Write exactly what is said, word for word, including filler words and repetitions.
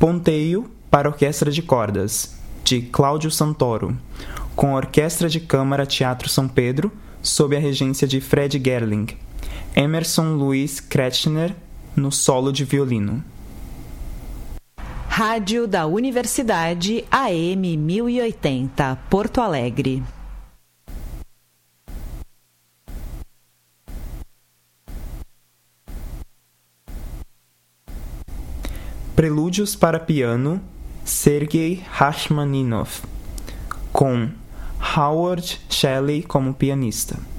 Ponteio para Orquestra de Cordas, de Cláudio Santoro, com a Orquestra de Câmara Teatro São Pedro, sob a regência de Fred Gerling. Emerson Luiz Kretschner, no solo de violino. Rádio da Universidade A M mil e oitenta, Porto Alegre. Prelúdios para piano, Sergei Rachmaninov, com Howard Shelley como pianista.